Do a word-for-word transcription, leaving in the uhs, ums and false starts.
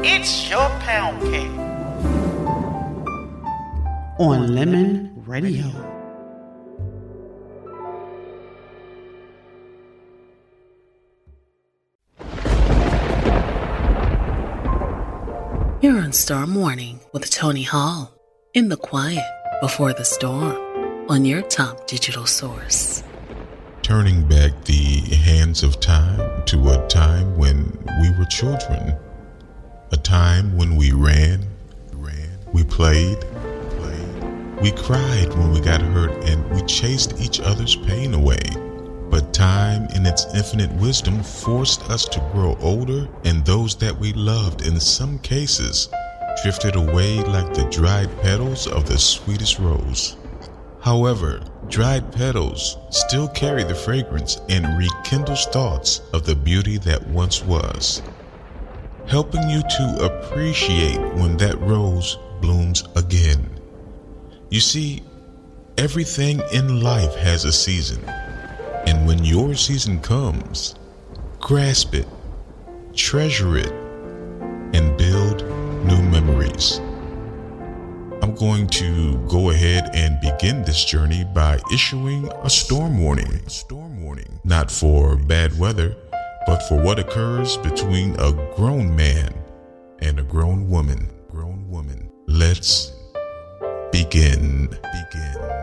It's your pound cake on Lemon Radio. You're on Star Morning with Tony Hall in the quiet before the storm on your top digital source. Turning back the hands of time to a time when we were children, a time when we ran, ran, we played, played, we cried when we got hurt, and we chased each other's pain away. But time in its infinite wisdom forced us to grow older, and those that we loved in some cases drifted away like the dried petals of the sweetest rose. However, dried petals still carry the fragrance and rekindles thoughts of the beauty that once was, helping you to appreciate when that rose blooms again. You see, everything in life has a season. And when your season comes, grasp it, treasure it, and build new memories. I'm going to go ahead and begin this journey by issuing a storm warning. Storm warning. Not for bad weather, but for what occurs between a grown man and a grown woman. Grown woman. Let's begin. Begin.